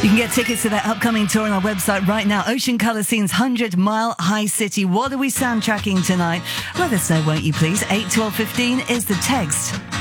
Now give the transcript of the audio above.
You can get tickets to their upcoming tour on our website right now. Ocean Colour Scene's 100 Mile High City. What are we soundtracking tonight? Let us know, won't you please? 8 12 15 is the text.